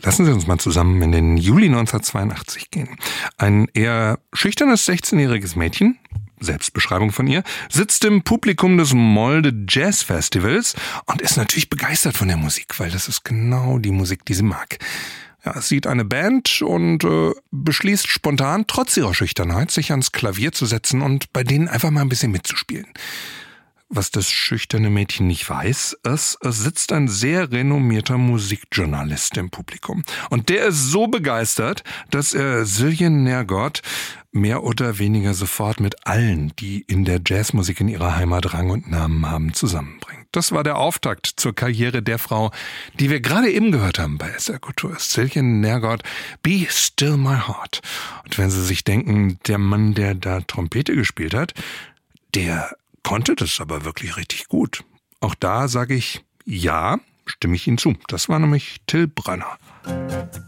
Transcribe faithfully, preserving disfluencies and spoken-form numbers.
Lassen Sie uns mal zusammen in den Juli neunzehnhundertzweiundachtzig gehen. Ein eher schüchternes sechzehnjähriges Mädchen, Selbstbeschreibung von ihr, sitzt im Publikum des Molde Jazz Festivals und ist natürlich begeistert von der Musik, weil das ist genau die Musik, die sie mag. Ja, es sieht eine Band und äh, beschließt spontan, trotz ihrer Schüchternheit, sich ans Klavier zu setzen und bei denen einfach mal ein bisschen mitzuspielen. Was das schüchterne Mädchen nicht weiß, ist, es sitzt ein sehr renommierter Musikjournalist im Publikum. Und der ist so begeistert, dass er Zillion Nergott mehr oder weniger sofort mit allen, die in der Jazzmusik in ihrer Heimat Rang und Namen haben, zusammenbringt. Das war der Auftakt zur Karriere der Frau, die wir gerade eben gehört haben bei S R Kultur. Zillion Nergott, Be Still My Heart. Und wenn Sie sich denken, der Mann, der da Trompete gespielt hat, der konnte das aber wirklich richtig gut. Auch da sage ich, ja, stimme ich Ihnen zu. Das war nämlich Till Brönner.